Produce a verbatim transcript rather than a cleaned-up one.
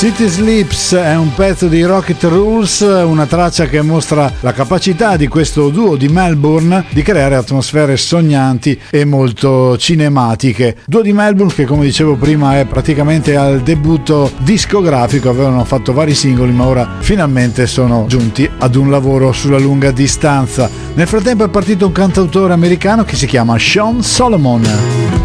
City Sleeps è un pezzo di Rocket Rules, una traccia che mostra la capacità di questo duo di Melbourne di creare atmosfere sognanti e molto cinematiche. Duo di Melbourne che, come dicevo prima, è praticamente al debutto discografico, avevano fatto vari singoli ma ora finalmente sono giunti ad un lavoro sulla lunga distanza. Nel frattempo è partito un cantautore americano che si chiama Sean Solomon.